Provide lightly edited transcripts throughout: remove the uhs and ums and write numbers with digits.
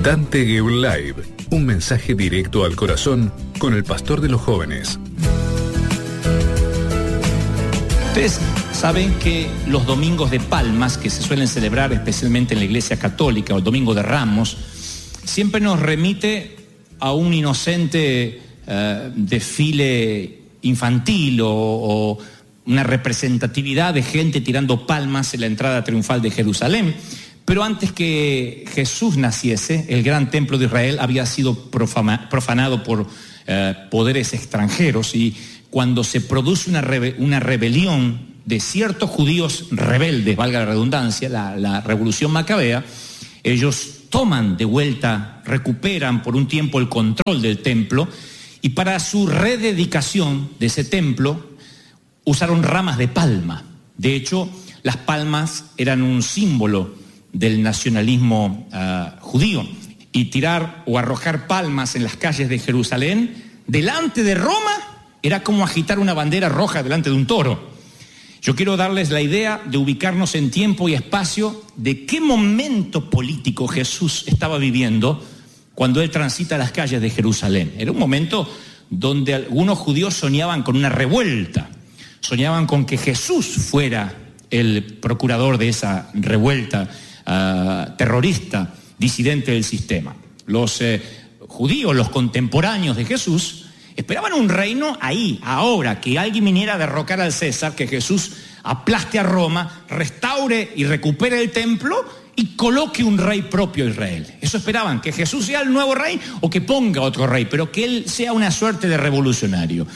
Dante Gebel Live, un mensaje directo al corazón con el pastor de los jóvenes. Ustedes saben que los domingos de Palmas, que se suelen celebrar especialmente en la Iglesia Católica, o el Domingo de Ramos, siempre nos remite a un inocente desfile infantil o una representatividad de gente tirando palmas en la entrada triunfal de Jerusalén. Pero antes que Jesús naciese, el gran templo de Israel había sido profanado por poderes extranjeros, y cuando se produce una rebelión de ciertos judíos rebeldes, valga la redundancia, la revolución macabea, ellos toman de vuelta, recuperan por un tiempo el control del templo, y para su rededicación de ese templo usaron ramas de palma. De hecho, las palmas eran un símbolo del nacionalismo judío, y tirar o arrojar palmas en las calles de Jerusalén delante de Roma era como agitar una bandera roja delante de un toro. Yo quiero darles la idea de ubicarnos en tiempo y espacio de qué momento político Jesús estaba viviendo cuando él transita las calles de Jerusalén. Era un momento donde algunos judíos soñaban con una revuelta, soñaban con que Jesús fuera el procurador de esa revuelta terrorista, disidente del sistema. Los judíos, los contemporáneos de Jesús, esperaban un reino ahí, ahora, que alguien viniera a derrocar al César, que Jesús aplaste a Roma, restaure y recupere el templo y coloque un rey propio a Israel. Eso esperaban, que Jesús sea el nuevo rey o que ponga otro rey, pero que él sea una suerte de revolucionario.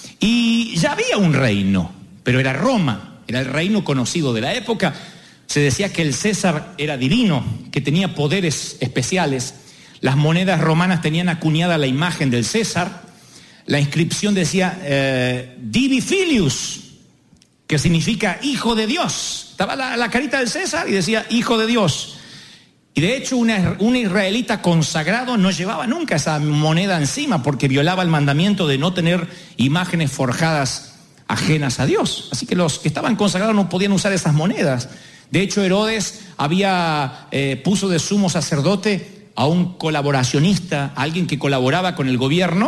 Y ya había un reino, pero era Roma, era el reino conocido de la época. Se decía que el César era divino, que tenía poderes especiales. Las monedas romanas tenían acuñada la imagen del César. La inscripción decía Divi Filius, que significa hijo de Dios. Estaba la carita del César y decía hijo de Dios. Y de hecho un israelita consagrado no llevaba nunca esa moneda encima, porque violaba el mandamiento de no tener imágenes forjadas ajenas a Dios. Así que los que estaban consagrados no podían usar esas monedas. De hecho, Herodes puso de sumo sacerdote a un colaboracionista, a alguien que colaboraba con el gobierno,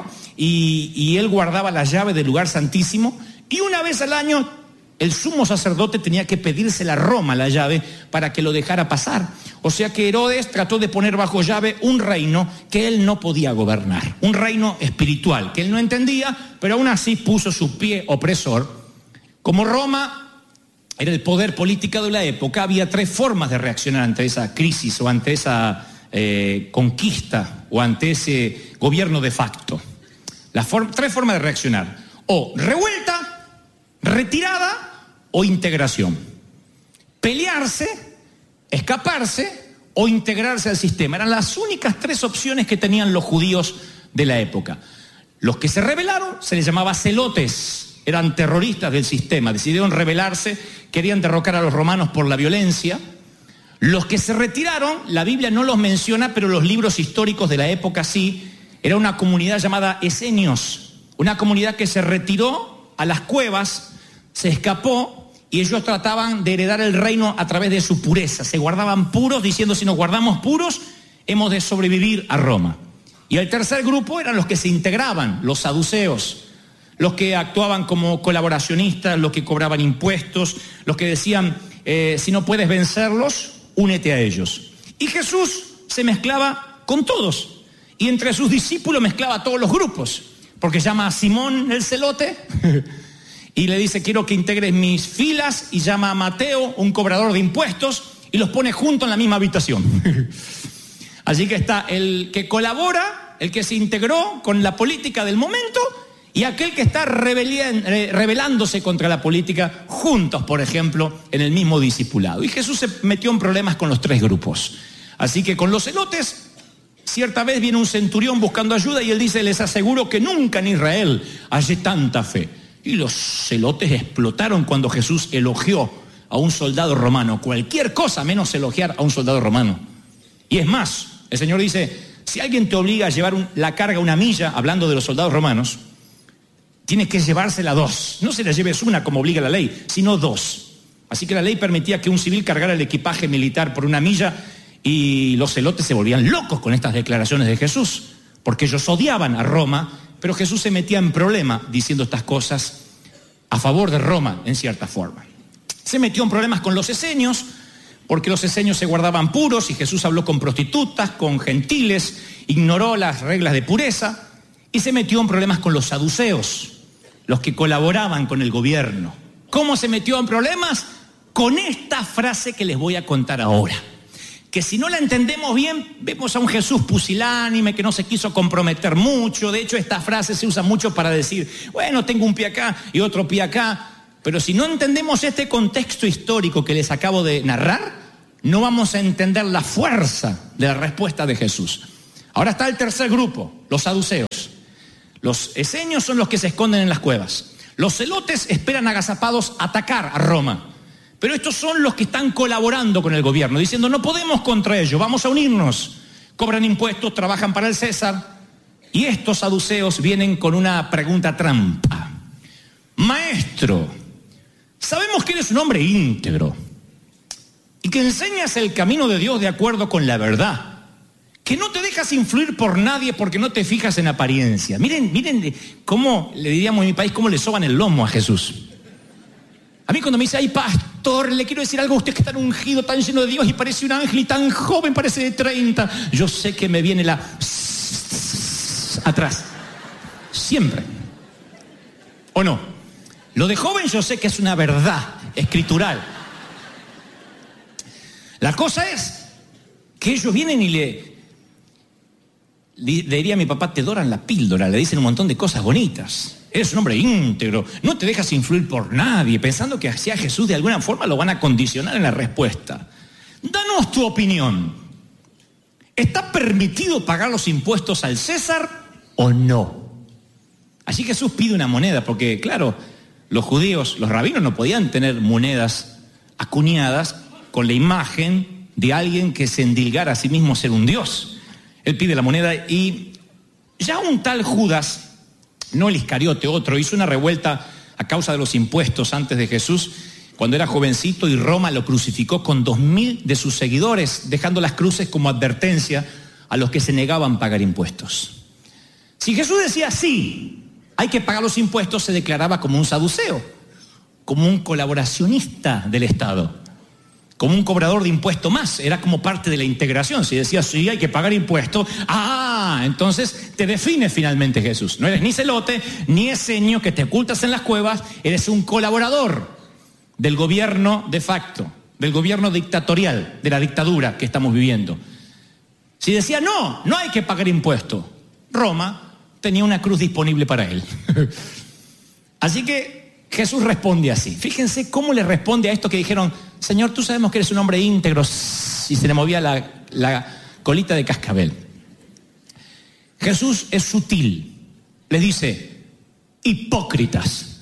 y él guardaba la llave del lugar santísimo, y una vez al año el sumo sacerdote tenía que pedírsela a Roma, la llave, para que lo dejara pasar. O sea que Herodes trató de poner bajo llave un reino que él no podía gobernar, un reino espiritual que él no entendía, pero aún así puso su pie opresor. Como Roma era el poder político de la época, había tres formas de reaccionar ante esa crisis o ante esa conquista o ante ese gobierno de facto. Tres formas de reaccionar: o revuelta, retirada o integración. Pelearse, escaparse o integrarse al sistema. Eran las únicas tres opciones que tenían los judíos de la época. Los que se rebelaron se les llamaba celotes, eran terroristas del sistema, decidieron rebelarse, querían derrocar a los romanos por la violencia. Los que se retiraron, la Biblia no los menciona, pero los libros históricos de la época sí. Era una comunidad llamada esenios, una comunidad que se retiró a las cuevas, se escapó, y ellos trataban de heredar el reino a través de su pureza. Se guardaban puros, diciendo: si nos guardamos puros, hemos de sobrevivir a Roma. Y el tercer grupo eran los que se integraban, los saduceos, los que actuaban como colaboracionistas, los que cobraban impuestos, los que decían: si no puedes vencerlos, únete a ellos. Y Jesús se mezclaba con todos, y entre sus discípulos mezclaba a todos los grupos, porque llama a Simón el celote y le dice: quiero que integres mis filas, y llama a Mateo, un cobrador de impuestos, y los pone juntos en la misma habitación. Así que está el que colabora, el que se integró con la política del momento, y aquel que está rebelándose contra la política, juntos, por ejemplo, en el mismo discipulado. Y Jesús se metió en problemas con los tres grupos. Así que con los celotes, cierta vez viene un centurión buscando ayuda, y él dice: les aseguro que nunca en Israel hallé tanta fe. Y los celotes explotaron cuando Jesús elogió a un soldado romano. Cualquier cosa menos elogiar a un soldado romano. Y es más, el Señor dice: si alguien te obliga a llevar la carga una milla, hablando de los soldados romanos, tienes que llevársela 2. No se la lleves una como obliga la ley, sino 2. Así que la ley permitía que un civil cargara el equipaje militar por una milla, Y los celotes se volvían locos con estas declaraciones de Jesús, porque ellos odiaban a Roma, pero Jesús se metía en problema diciendo estas cosas a favor de Roma, en cierta forma. Se metió en problemas con los esenios, porque los esenios se guardaban puros y Jesús habló con prostitutas, con gentiles, ignoró las reglas de pureza, y se metió en problemas con los saduceos, los que colaboraban con el gobierno. ¿Cómo se metió en problemas? Con esta frase que les voy a contar ahora, que si no la entendemos bien, vemos a un Jesús pusilánime que no se quiso comprometer mucho. De hecho, esta frase se usa mucho para decir, bueno, tengo un pie acá y otro pie acá. Pero si no entendemos este contexto histórico que les acabo de narrar, no vamos a entender la fuerza de la respuesta de Jesús. Ahora está el tercer grupo, los saduceos. Los esenios son los que se esconden en las cuevas. Los celotes esperan agazapados atacar a Roma. Pero estos son los que están colaborando con el gobierno, diciendo, no podemos contra ellos, vamos a unirnos. Cobran impuestos, trabajan para el César. Y estos saduceos vienen con una pregunta trampa. Maestro, sabemos que eres un hombre íntegro y que enseñas el camino de Dios de acuerdo con la verdad, que no te dejas influir por nadie porque no te fijas en apariencia. Miren cómo, le diríamos en mi país, cómo le soban el lomo a Jesús. A mí cuando me dice, ay pastor, le quiero decir algo a usted que es tan ungido, tan lleno de Dios y parece un ángel y tan joven, parece de 30, yo sé que me viene la atrás, siempre. ¿O no? Lo de joven yo sé que es una verdad escritural. La cosa es que ellos vienen y le diría a mi papá, te doran la píldora, le dicen un montón de cosas bonitas. Eres un hombre íntegro, no te dejas influir por nadie, pensando que hacia Jesús de alguna forma lo van a condicionar en la respuesta. Danos tu opinión. ¿Está permitido pagar los impuestos al César o no? Así Jesús pide una moneda, porque claro, los judíos, los rabinos no podían tener monedas acuñadas con la imagen de alguien que se endilgara a sí mismo ser un dios. Él pide la moneda y ya un tal Judas, no el Iscariote, otro, hizo una revuelta a causa de los impuestos antes de Jesús, cuando era jovencito, y Roma lo crucificó con 2.000 de sus seguidores, dejando las cruces como advertencia a los que se negaban a pagar impuestos. Si Jesús decía sí, hay que pagar los impuestos, se declaraba como un saduceo, como un colaboracionista del Estado, como un cobrador de impuesto más, era como parte de la integración. Si decía sí, hay que pagar impuestos, entonces te define finalmente Jesús. No eres ni celote, ni esenio que te ocultas en las cuevas, eres un colaborador del gobierno de facto, del gobierno dictatorial, de la dictadura que estamos viviendo. Si decía no hay que pagar impuestos, Roma tenía una cruz disponible para él. Así que Jesús responde así. Fíjense cómo le responde a esto que dijeron, Señor, tú sabemos que eres un hombre íntegro, y se le movía la colita de cascabel. Jesús es sutil, le dice, hipócritas.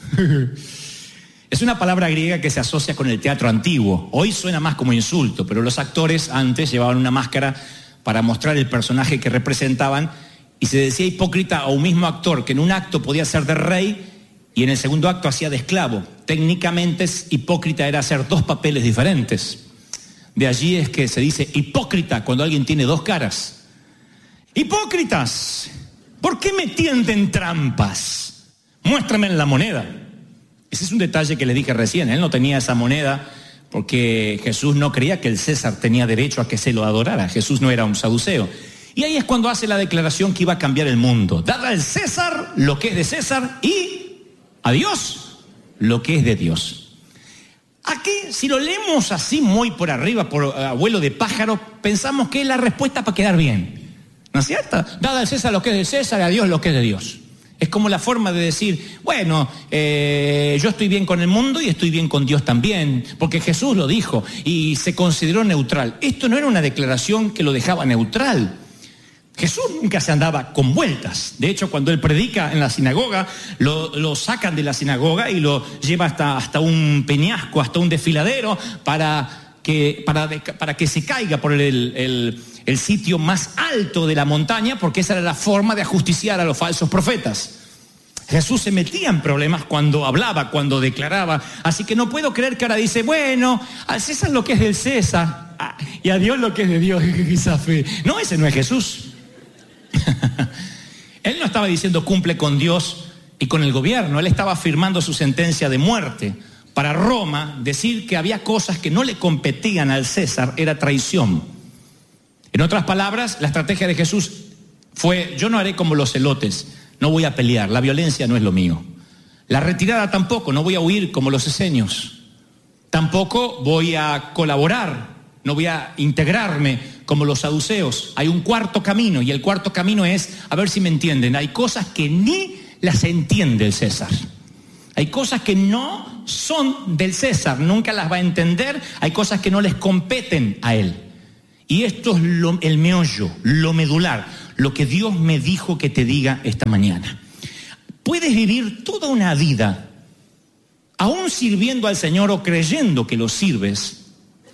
Es una palabra griega que se asocia con el teatro antiguo. Hoy suena más como insulto, pero los actores antes llevaban una máscara para mostrar el personaje que representaban, y se decía hipócrita a un mismo actor que en un acto podía ser de rey y en el segundo acto hacía de esclavo. Técnicamente hipócrita era hacer dos papeles diferentes. De allí es que se dice hipócrita cuando alguien tiene dos caras. Hipócritas, ¿por qué me tienden trampas? Muéstrame la moneda. Ese es un detalle que le dije recién. Él no tenía esa moneda porque Jesús no creía que el César tenía derecho a que se lo adorara. Jesús no era un saduceo. Y ahí es cuando hace la declaración que iba a cambiar el mundo. Dar al César lo que es de César y a Dios lo que es de Dios. Aquí, si lo leemos así muy por arriba, por abuelo de pájaro, pensamos que es la respuesta para quedar bien. ¿No es cierto? Dad al César lo que es de César, a Dios lo que es de Dios. Es como la forma de decir, bueno, yo estoy bien con el mundo y estoy bien con Dios también, porque Jesús lo dijo y se consideró neutral. Esto no era una declaración que lo dejaba neutral. Jesús nunca se andaba con vueltas. De hecho, cuando él predica en la sinagoga, lo sacan de la sinagoga y lo lleva hasta un peñasco, hasta un desfiladero, para que se caiga por el sitio más alto de la montaña, porque esa era la forma de ajusticiar a los falsos profetas. Jesús se metía en problemas cuando hablaba, cuando declaraba. Así que no puedo creer que ahora dice, bueno, al César lo que es del César y a Dios lo que es de Dios, esa fe. No, ese no es Jesús. Él no estaba diciendo cumple con Dios y con el gobierno. Él estaba firmando su sentencia de muerte. Para Roma, decir que había cosas que no le competían al César era traición. En otras palabras, la estrategia de Jesús fue: yo no haré como los celotes, no voy a pelear, la violencia no es lo mío. La retirada tampoco, no voy a huir como los esenios. Tampoco voy a colaborar, no voy a integrarme como los saduceos. Hay un cuarto camino, y el cuarto camino es, a ver si me entienden, hay cosas que ni las entiende el César. Hay cosas que no son del César, nunca las va a entender. Hay cosas que no les competen a él. Y esto es el meollo, lo medular, lo que Dios me dijo que te diga esta mañana. Puedes vivir toda una vida, aún sirviendo al Señor o creyendo que lo sirves,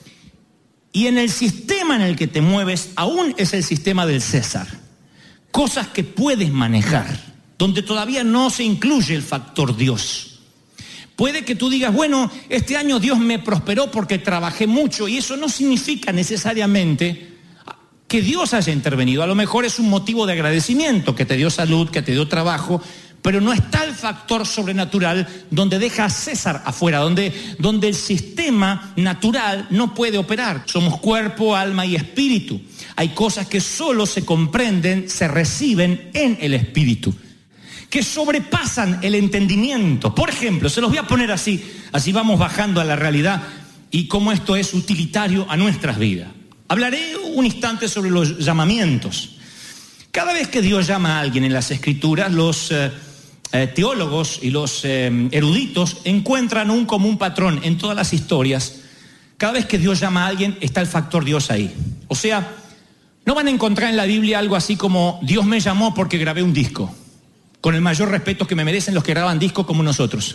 y en el sistema en el que te mueves aún es el sistema del César. Cosas que puedes manejar, donde todavía no se incluye el factor Dios. Puede que tú digas, bueno, este año Dios me prosperó porque trabajé mucho, y eso no significa necesariamente que Dios haya intervenido. A lo mejor es un motivo de agradecimiento, que te dio salud, que te dio trabajo, pero no está el factor sobrenatural donde deja a César afuera, donde el sistema natural no puede operar. Somos cuerpo, alma y espíritu. Hay cosas que solo se comprenden, se reciben en el espíritu, que sobrepasan el entendimiento. Por ejemplo, se los voy a poner así vamos bajando a la realidad y cómo esto es utilitario a nuestras vidas. Hablaré un instante sobre los llamamientos. Cada vez que Dios llama a alguien en las Escrituras, los teólogos y los eruditos encuentran un común patrón en todas las historias. Cada vez que Dios llama a alguien, está el factor Dios ahí. O sea, no van a encontrar en la Biblia algo así como Dios me llamó porque grabé un disco, con el mayor respeto que me merecen los que graban discos como nosotros.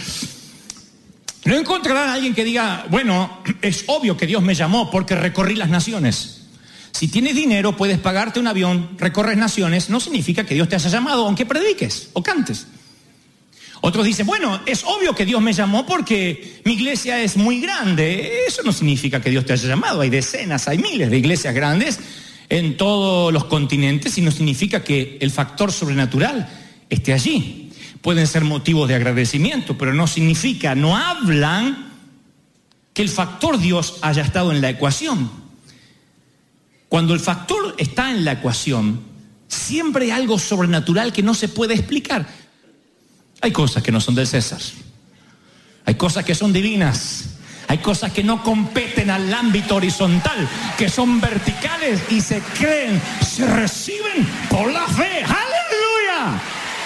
No encontrarán a alguien que diga, bueno, es obvio que Dios me llamó porque recorrí las naciones. Si tienes dinero, puedes pagarte un avión, recorres naciones, no significa que Dios te haya llamado, aunque prediques o cantes. Otros dicen, bueno, es obvio que Dios me llamó porque mi iglesia es muy grande. Eso no significa que Dios te haya llamado. Hay decenas, hay miles de iglesias grandes en todos los continentes y no significa que el factor sobrenatural esté allí. Pueden ser motivos de agradecimiento, pero no significa, no hablan que el factor Dios haya estado en la ecuación. Cuando el factor está en la ecuación, siempre hay algo sobrenatural que no se puede explicar. Hay cosas que no son del César. Hay cosas que son divinas. Hay cosas que no competen al ámbito horizontal, que son verticales y se creen, se reciben por la fe. ¡Aleluya!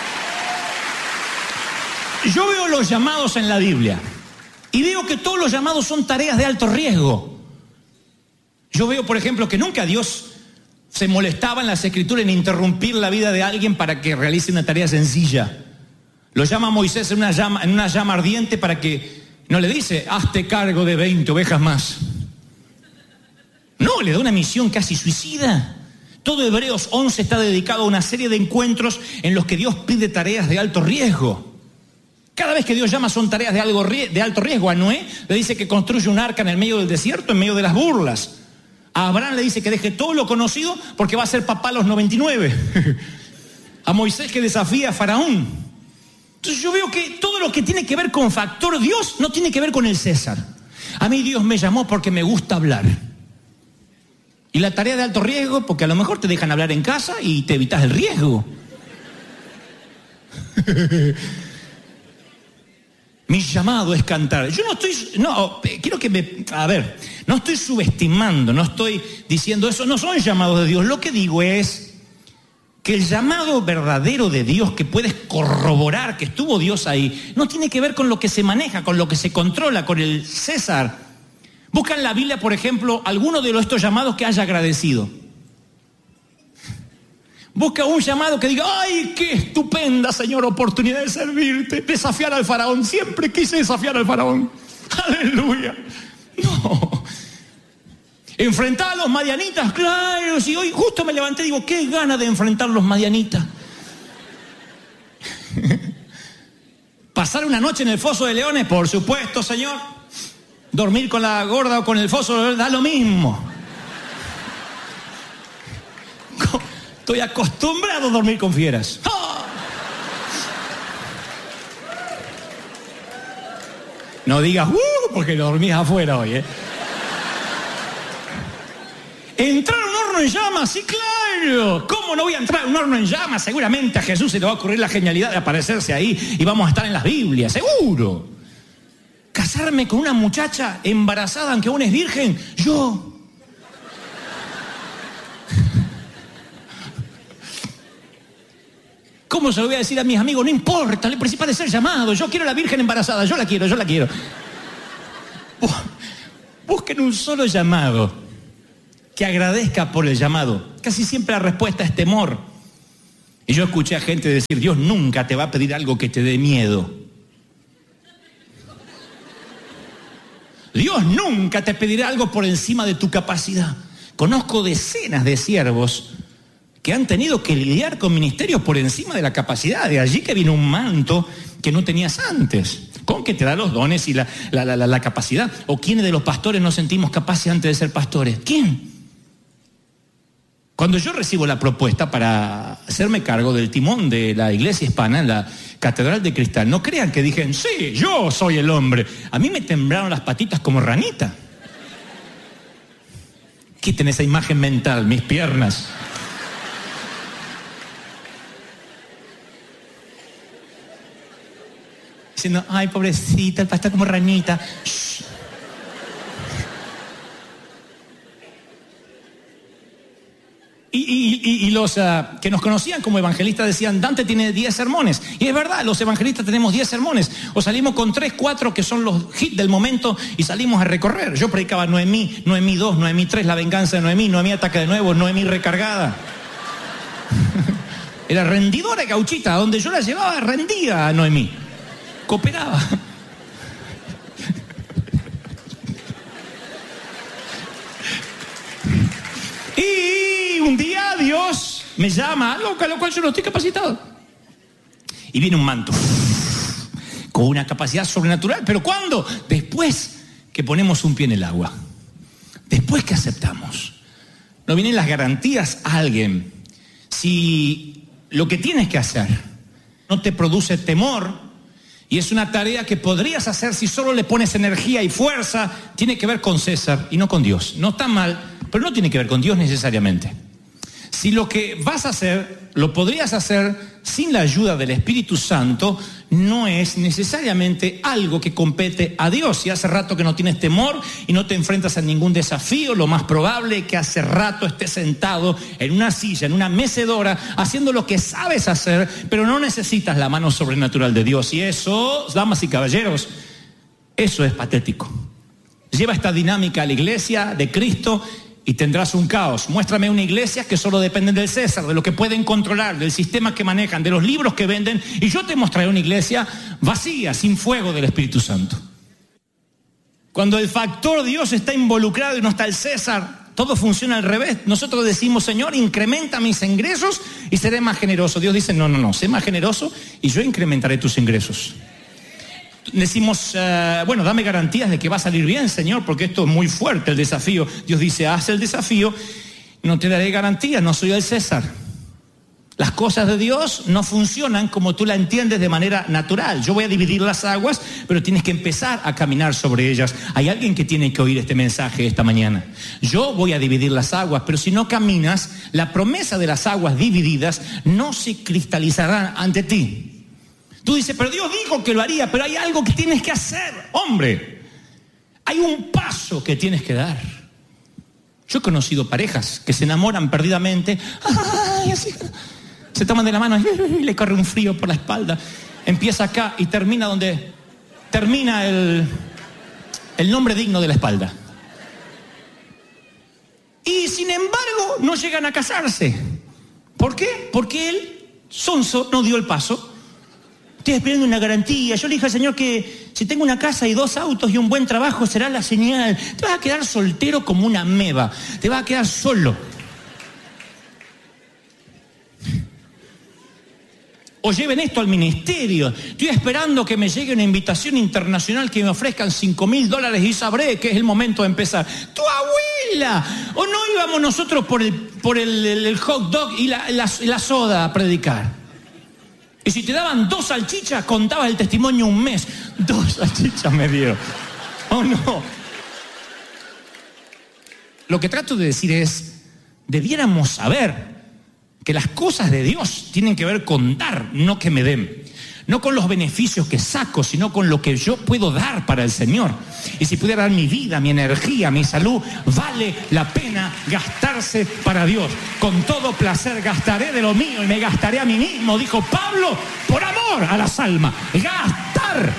Yo veo los llamados en la Biblia y veo que todos los llamados son tareas de alto riesgo. Yo veo, por ejemplo, que nunca Dios se molestaba en las Escrituras en interrumpir la vida de alguien para que realice una tarea sencilla. Lo llama a Moisés en una llama ardiente para que, no le dice, hazte cargo de 20 ovejas más. No, le da una misión casi suicida. Todo Hebreos 11 está dedicado a una serie de encuentros en los que Dios pide tareas de alto riesgo. Cada vez que Dios llama son tareas de alto riesgo. A Noé le dice que construye un arca en el medio del desierto, en medio de las burlas. A Abraham le dice que deje todo lo conocido porque va a ser papá a los 99. A Moisés que desafía a Faraón. Entonces yo veo que todo lo que tiene que ver con factor Dios no tiene que ver con el César. A mí Dios me llamó porque me gusta hablar. Y la tarea de alto riesgo porque a lo mejor te dejan hablar en casa y te evitas el riesgo. Mi llamado es cantar. Yo no estoy subestimando, no estoy diciendo eso, no son llamados de Dios. Lo que digo es que el llamado verdadero de Dios, que puedes corroborar que estuvo Dios ahí, no tiene que ver con lo que se maneja, con lo que se controla, con el César. Busca en la Biblia, por ejemplo, alguno de estos llamados que haya agradecido. Busca un llamado que diga, ¡ay, qué estupenda, Señor, oportunidad de servirte! Desafiar al faraón. Siempre quise desafiar al faraón. ¡Aleluya! No. Enfrentar a los madianitas, claro. Si hoy justo me levanté y digo, qué gana de enfrentar a los madianitas. Pasar una noche en el foso de leones, por supuesto, Señor. Dormir con la gorda o con el fósforo da lo mismo. Estoy acostumbrado a dormir con fieras. ¡Oh! No digas, porque dormís afuera hoy, ¿eh? ¿Entrar a un horno en llamas? Sí, claro. ¿Cómo no voy a entrar a un horno en llamas? Seguramente a Jesús se le va a ocurrir la genialidad de aparecerse ahí y vamos a estar en las Biblias, seguro. ¿Casarme con una muchacha embarazada aunque aún es virgen? Yo. ¿Cómo se lo voy a decir a mis amigos? No importa, lo principal es ser llamado. Yo quiero a la virgen embarazada, yo la quiero. Busquen un solo llamado que agradezca por el llamado. Casi siempre la respuesta es temor. Y yo escuché a gente decir, Dios nunca te va a pedir algo que te dé miedo. Dios nunca te pedirá algo por encima de tu capacidad. Conozco decenas de siervos que han tenido que lidiar con ministerios por encima de la capacidad. De allí que viene un manto que no tenías antes. ¿Con que te da los dones y la capacidad? ¿O quiénes de los pastores nos sentimos capaces antes de ser pastores? ¿Quién? Cuando yo recibo la propuesta para hacerme cargo del timón de la iglesia hispana en la Catedral de Cristal, no crean que dije, sí, yo soy el hombre. A mí me temblaron las patitas como ranita. Quiten esa imagen mental, mis piernas. Diciendo, ay, pobrecita, el pastor como ranita. Shh. Y los que nos conocían como evangelistas decían, Dante tiene 10 sermones. Y es verdad, los evangelistas tenemos 10 sermones. O salimos con 3, 4 que son los hits del momento y salimos a recorrer. Yo predicaba Noemí 2, Noemí 3, la venganza de Noemí, Noemí ataca de nuevo, Noemí recargada. Era rendidora gauchita, donde yo la llevaba rendida a Noemí. Cooperaba. Y un día Dios me llama, algo a lo cual yo no estoy capacitado. Y viene un manto con una capacidad sobrenatural. ¿Pero cuándo? Después que ponemos un pie en el agua. Después que aceptamos. No vienen las garantías a alguien. Si lo que tienes que hacer no te produce temor, y es una tarea que podrías hacer si solo le pones energía y fuerza, tiene que ver con César y no con Dios. No está mal, pero no tiene que ver con Dios necesariamente. Si lo que vas a hacer, lo podrías hacer sin la ayuda del Espíritu Santo, no es necesariamente algo que compete a Dios. Si hace rato que no tienes temor y no te enfrentas a ningún desafío, lo más probable es que hace rato estés sentado en una silla, en una mecedora, haciendo lo que sabes hacer, pero no necesitas la mano sobrenatural de Dios. Y eso, damas y caballeros, eso es patético. Lleva esta dinámica a la iglesia de Cristo y tendrás un caos. Muéstrame una iglesia que solo dependen del César, de lo que pueden controlar, del sistema que manejan, de los libros que venden, y yo te mostraré una iglesia vacía, sin fuego del Espíritu Santo. Cuando el factor Dios está involucrado y no está el César, todo funciona al revés. Nosotros decimos, Señor, incrementa mis ingresos y seré más generoso. Dios dice, no, sé más generoso y yo incrementaré tus ingresos. Decimos, dame garantías de que va a salir bien, Señor, porque esto es muy fuerte, el desafío. Dios dice, haz el desafío, no te daré garantías, no soy el César. Las cosas de Dios no funcionan como tú la entiendes de manera natural. Yo voy a dividir las aguas, pero tienes que empezar a caminar sobre ellas. Hay alguien que tiene que oír este mensaje esta mañana. Yo voy a dividir las aguas, pero si no caminas, la promesa de las aguas divididas no se cristalizará ante ti. Tú dices, pero Dios dijo que lo haría, pero hay algo que tienes que hacer, hombre. Hay un paso que tienes que dar. Yo he conocido parejas que se enamoran perdidamente, así, se toman de la mano y le corre un frío por la espalda. Empieza acá y termina donde termina el nombre digno de la espalda. Y sin embargo no llegan a casarse. ¿Por qué? Porque él, sonso, no dio el paso. Estoy esperando una garantía. Yo le dije al Señor que si tengo una casa y 2 autos y un buen trabajo será la señal. Te vas a quedar soltero como una ameba. Te vas a quedar solo. O lleven esto al ministerio. Estoy esperando que me llegue una invitación internacional que me ofrezcan $5,000 y sabré que es el momento de empezar. ¡Tu abuela! ¿O no íbamos nosotros por el hot dog y la soda a predicar? Y si te daban 2 salchichas, contabas el testimonio un mes. 2 salchichas me dio. ¿O no? Lo que trato de decir es, debiéramos saber que las cosas de Dios tienen que ver con dar, no que me den. No con los beneficios que saco, sino con lo que yo puedo dar para el Señor. Y si pudiera dar mi vida, mi energía, mi salud, vale la pena gastarse para Dios. Con todo placer gastaré de lo mío y me gastaré a mí mismo, dijo Pablo, por amor a las almas. Gastar.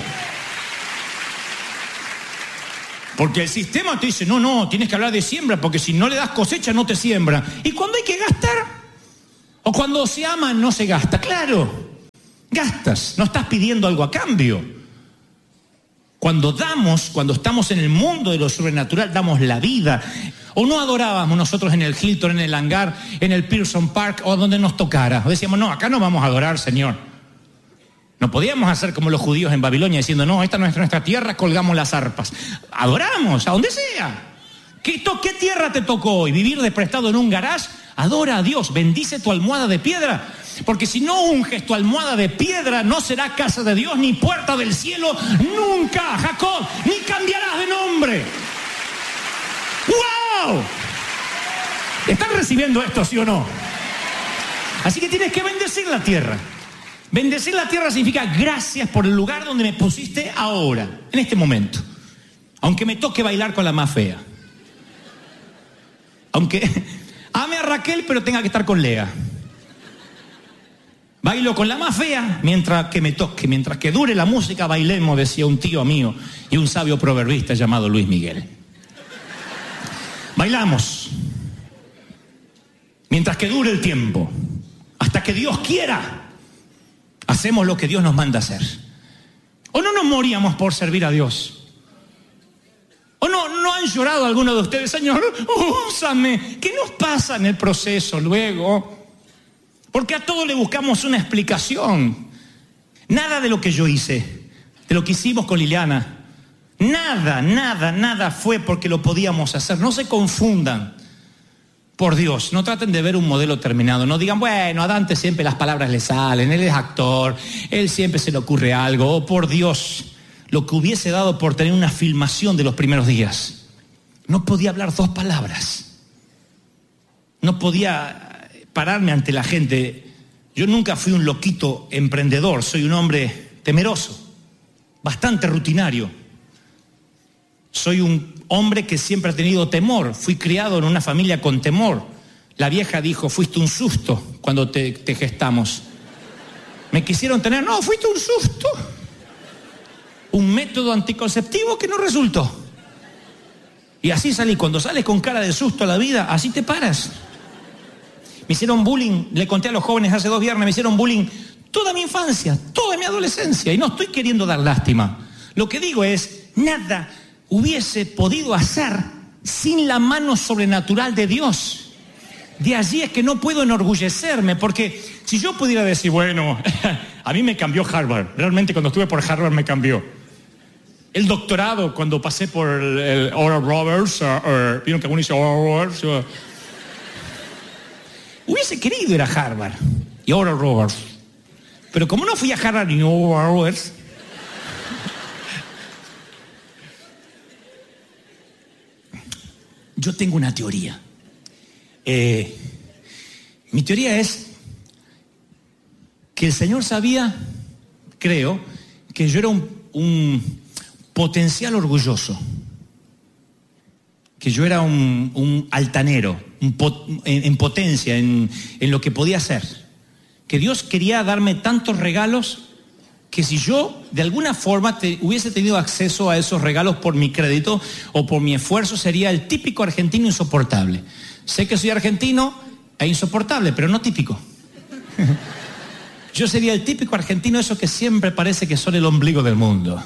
Porque el sistema te dice, no, tienes que hablar de siembra, porque si no le das cosecha no te siembra. Y cuando hay que gastar, o cuando se ama no se gasta. Claro, gastas, no estás pidiendo algo a cambio. Cuando damos, cuando estamos en el mundo de lo sobrenatural, damos la vida. O no adorábamos nosotros en el Hilton, en el hangar, en el Pearson Park o donde nos tocara. O decíamos, no, acá no vamos a adorar, Señor. No podíamos hacer como los judíos en Babilonia diciendo, no, esta no es nuestra tierra, colgamos las arpas. Adoramos, a donde sea. ¿Qué tierra te tocó hoy? ¿Vivir de prestado en un garage? Adora a Dios, bendice tu almohada de piedra, porque si no unges tu almohada de piedra, no será casa de Dios ni puerta del cielo nunca, Jacob, ni cambiarás de nombre. ¡Wow! ¿Están recibiendo esto, sí o no? Así que tienes que bendecir la tierra. Bendecir la tierra significa gracias por el lugar donde me pusiste ahora, en este momento. Aunque me toque bailar con la más fea. Aunque ame a Raquel, pero tenga que estar con Lea. Bailo con la más fea mientras que me toque, mientras que dure la música, bailemos, decía un tío mío y un sabio proverbista llamado Luis Miguel. Bailamos mientras que dure el tiempo, hasta que Dios quiera. Hacemos lo que Dios nos manda hacer. ¿O no nos moríamos por servir a Dios? ¿O no han llorado algunos de ustedes, Señor, úsame? ¿Qué nos pasa en el proceso luego? Porque a todo le buscamos una explicación. Nada de lo que yo hice, de lo que hicimos con Liliana, nada fue porque lo podíamos hacer. No se confundan. Por Dios, no traten de ver un modelo terminado. No digan, bueno, a Dante siempre las palabras le salen, él es actor, él siempre se le ocurre algo. Oh, por Dios, lo que hubiese dado por tener una filmación de los primeros días. No podía hablar 2 palabras. No podía pararme ante la gente. Yo nunca fui un loquito emprendedor, soy un hombre temeroso, bastante rutinario. Soy un hombre que siempre ha tenido temor. Fui criado en una familia con temor. La vieja dijo, fuiste un susto cuando te gestamos. Me quisieron tener, no, fuiste un susto. Un método anticonceptivo que no resultó. Y así salí. Cuando sales con cara de susto a la vida, así te paras. Me hicieron bullying, le conté a los jóvenes hace 2 viernes, me hicieron bullying toda mi infancia, toda mi adolescencia. Y no estoy queriendo dar lástima. Lo que digo es, nada hubiese podido hacer sin la mano sobrenatural de Dios. De allí es que no puedo enorgullecerme, porque si yo pudiera decir, bueno, a mí me cambió Harvard, realmente cuando estuve por Harvard me cambió. El doctorado, cuando pasé por el Oral Roberts, vieron que alguno dice Oral Roberts, hubiese querido ir a Harvard y Oral Roberts, pero como no fui a Harvard ni Oral Roberts, yo tengo una teoría. Mi teoría es que el Señor sabía, creo, que yo era un potencial orgulloso, que yo era un altanero, en potencia, en lo que podía hacer. Que Dios quería darme tantos regalos que si yo de alguna forma hubiese tenido acceso a esos regalos por mi crédito o por mi esfuerzo, sería el típico argentino insoportable. Sé que soy argentino e insoportable, pero no típico. Yo sería el típico argentino, eso que siempre parece que son el ombligo del mundo.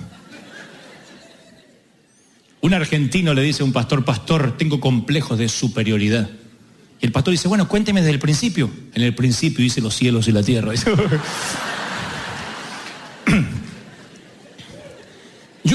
Un argentino le dice a un pastor, pastor, tengo complejos de superioridad. Y el pastor dice, bueno, cuénteme desde el principio. En el principio hice los cielos y la tierra.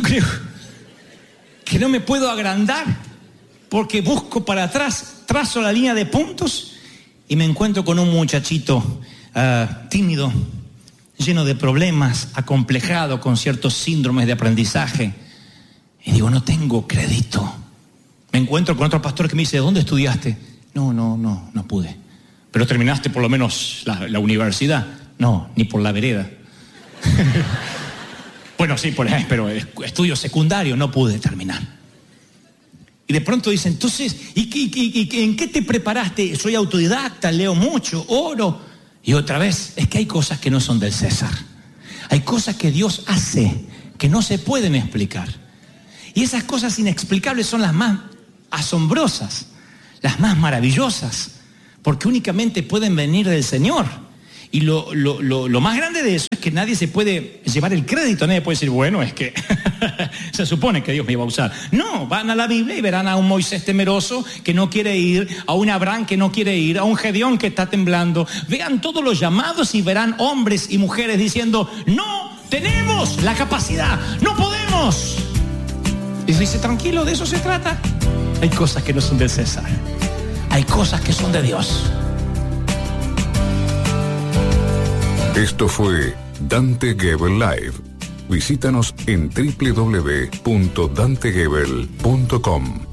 creo que no me puedo agrandar porque busco para atrás, trazo la línea de puntos y me encuentro con un muchachito tímido, lleno de problemas, acomplejado, con ciertos síndromes de aprendizaje. Y digo, no tengo crédito. Me encuentro con otro pastor que me dice, ¿dónde estudiaste? No pude. ¿Pero terminaste por lo menos la universidad? No, ni por la vereda. Bueno, sí, pero estudio secundario no pude terminar. Y de pronto dicen, entonces, ¿y en qué te preparaste? Soy autodidacta, leo mucho, oro. Y otra vez, es que hay cosas que no son del César. Hay cosas que Dios hace que no se pueden explicar. Y esas cosas inexplicables son las más asombrosas, las más maravillosas, porque únicamente pueden venir del Señor. Y lo más grande de eso es que nadie se puede llevar el crédito. Nadie puede decir, bueno, es que se supone que Dios me iba a usar. No, van a la Biblia y verán a un Moisés temeroso que no quiere ir, a un Abraham que no quiere ir, a un Gedeón que está temblando. Vean todos los llamados y verán hombres y mujeres diciendo, no tenemos la capacidad, no podemos. Y se dice, tranquilo, de eso se trata. Hay cosas que no son del César, hay cosas que son de Dios. Esto fue Dante Gebel Live. Visítanos en www.dantegebel.com.